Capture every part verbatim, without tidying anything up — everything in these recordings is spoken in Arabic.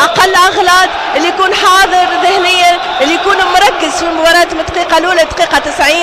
اقل اغلاط، اللي يكون حاضر ذهنيا، اللي يكون مركز في المباراه من الدقيقه الاولى دقيقه تسعين،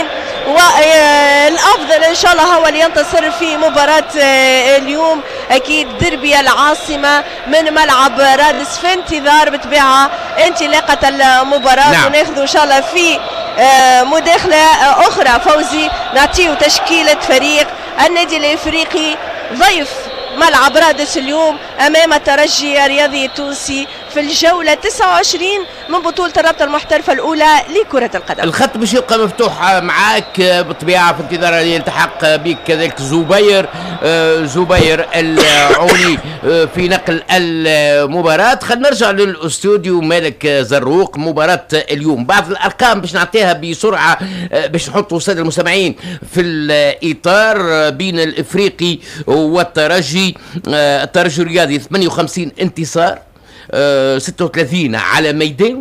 والافضل ان شاء الله هو اللي ينتصر في مباراه اليوم. اكيد دربي العاصمه من ملعب رادس في انتظار بطبيعه انطلاقه المباراه. نعم. وناخذ ان شاء الله في مداخله اخرى فوزي نعطيه تشكيله فريق النادي الافريقي ضيف ملعب رادس اليوم امام الترجي الرياضي التونسي في الجوله تسعة وعشرين من بطوله الرابطه المحترفه الاولى لكره القدم. الخط باش يبقى مفتوح معاك بالطبيعه في انتظار ان يلتحق بك كذلك زبير زبير العوني في نقل المباراه. خلينا نرجع للاستوديو مالك زروق. مباراه اليوم بعض الارقام باش نعطيها بسرعه باش نحطوا الساده المستمعين في الاطار بين الافريقي والترجي. الترجي الرياضي ثمانية وخمسين انتصار، ستة وثلاثين على ميدان،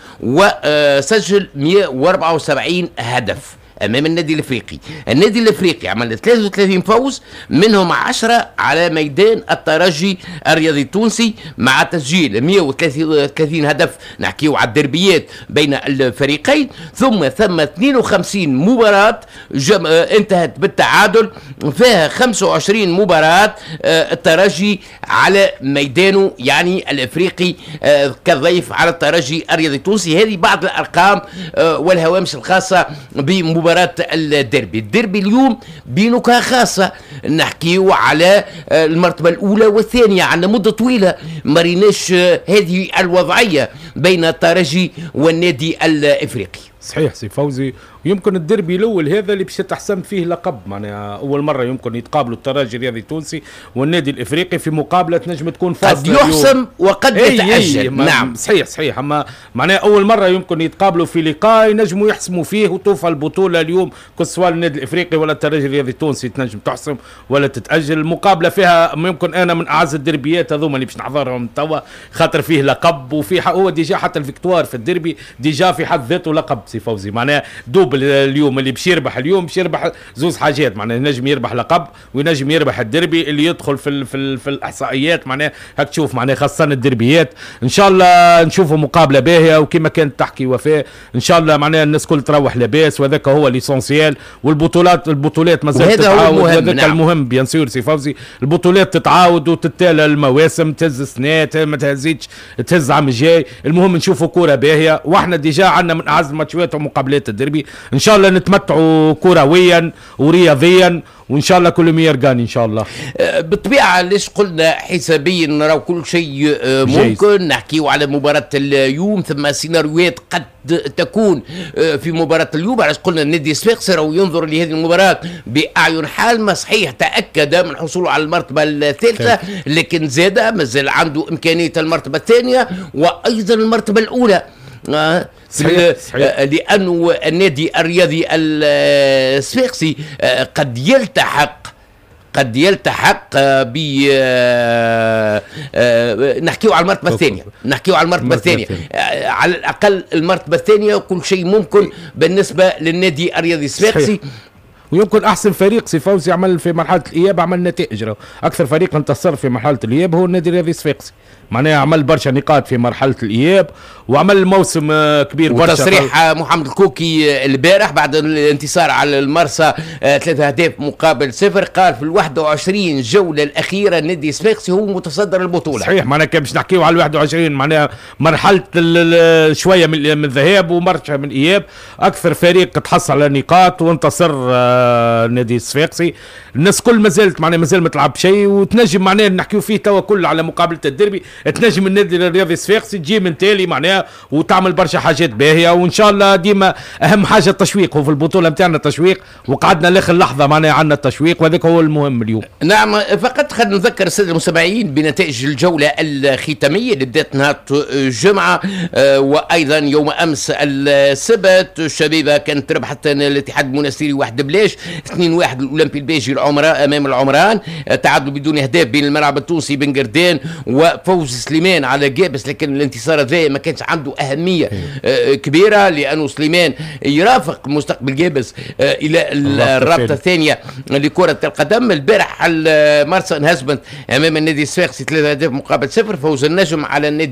وسجل مئة وأربعة وسبعين هدف امام النادي الافريقي. النادي الافريقي عمل ثلاثة وثلاثين فوز، منهم عشرة على ميدان الترجي الرياضي التونسي مع تسجيل مئة وثلاثين هدف. نحكيو على الدربيات بين الفريقين. ثم ثم اثنين وخمسين مباراة جم... انتهت بالتعادل، فيها خمسة وعشرين مباراة الترجي على ميدانه، يعني الافريقي كضيف على الترجي الرياضي التونسي. هذه بعض الارقام والهوامش الخاصة بمباراة مباراة الديربي. الديربي اليوم بنكهة خاصة، نحكيو على المرتبة الأولى والثانية. عندنا مدة طويلة مريناش هذه الوضعية بين الترجي والنادي الإفريقي. صحيح سي فوزي، ويمكن الدربي الاول هذا اللي باش تحسم فيه لقب، معناها اول مره يمكن يتقابلوا الترجي الرياضي التونسي والنادي الافريقي في مقابله تنجم تكون فاصله. قد يحسم وقد يتاجل. نعم صحيح صحيح، اما معناها اول مره يمكن يتقابلوا في لقاء ينجموا يحسموا فيه وتوفى البطوله اليوم، كسوا النادي الافريقي ولا الترجي الرياضي التونسي تنجم تحسم ولا تتاجل. المقابله فيها يمكن انا من اعز الدربيات هذوما اللي باش نحضرهم توا، خاطر فيه لقب وفي هو ديجا حتى الفيكتوار في الدربي ديجا في حد ذاته لقب سي فوزي. معناها دوب اليوم اللي باش يربح اليوم باش يربح زوز حاجات، معناها ينجم يربح لقب وينجم يربح الدربي اللي يدخل في ال في, ال في الاحصائيات. معناها هاك تشوف معناها خاصه الدربيات ان شاء الله نشوفوا مقابله باهيه. وكما كانت تحكي وفاء ان شاء الله معناها الناس كل تروح لاباس، وهذاك هو ليسونسيال. والبطولات البطولات مازالت تتعاود، وهذاك نعم. المهم بيان سور سي فوزي، البطولات تتعاود وتتالى المواسم، تهز سنه ما تهزيتش تهز عام الجاي. المهم نشوفوا كوره باهيه، واحنا ديجا عندنا من اعز الماتشات ومقابلات الدربي. ان شاء الله نتمتعوا كرويا ورياضيا، وان شاء الله كل ميرقاني ان شاء الله. بالطبيعه ليش قلنا حسابيا نراو كل شيء ممكن. نحكيو على مباراه اليوم، ثم سيناريوهات قد تكون في مباراه اليوم. علاش قلنا النادي الصفاقسي راهو ينظر لهذه المباراه باعين حالمه. صحيح تاكد من حصوله على المرتبه الثالثه، لكن زاد مازال عنده امكانيه المرتبه الثانيه وايضا المرتبه الاولى. آه صحيح صحيح. لأنه النادي الرياضي الصفاقسي قد يلتحق قد يلتحق ب نحكيو على المرتبة الثانية نحكيو على المرتبة الثانية على الأقل المرتبة الثانية، وكل شيء ممكن بالنسبة للنادي الرياضي الصفاقسي. ويمكن احسن فريق سي فوزي عمل في مرحله الاياب عمل نتائج. اكثر فريق انتصر في مرحله الاياب هو النادي الرياضي الصفاقسي، معناها عمل برشا نقاط في مرحله الاياب وعمل موسم كبير برشا. وتصريح محمد الكوكي البارح بعد الانتصار على المرسى ثلاثة اهداف مقابل صفر، قال في الواحد وعشرين جوله الاخيره النادي الصفاقسي هو متصدر البطوله. صحيح، معناها كان باش نحكيو على الواحد وعشرين معناها مرحله شويه من الذهاب ومرشا من الاياب. اكثر فريق تحصل على نقاط وانتصر النادي الصفاقسي. الناس كل ما زالت معناها مازال ما تلعب شيء، وتنجم معناها نحكيو فيه توا كل على مقابله الدربي. تنجم النادي الرياضي الصفاقسي تجي من تالي معناها وتعمل برشا حاجات باهيه. وان شاء الله ديما اهم حاجه التشويق، وفي البطوله نتاعنا التشويق، وقعدنا لاخر لحظه معناها عندنا التشويق، وهذاك هو المهم اليوم. نعم، فقط خلينا نذكر الساده المستمعين بنتائج الجوله الختاميه اللي بدات نهار الجمعه آه وايضا يوم امس السبت. الشبيبه كانت ربحت الاتحاد المنستيري واحد بلاش، اثنين واحد الاولمبي البيجي العمران امام العمران، تعادل بدون اهداف بين الملعب التونسي بن قردان وفوز سليمان على جابس. لكن الانتصار هذا ما كانش عنده اهميه آه كبيره، لانه سليمان يرافق مستقبل جابس آه الى الرابطه الثانيه لكره القدم. البارح المرسى انهزمت امام النادي الصفاقسي ثلاثة اهداف مقابل صفر. فوز النجم على النادي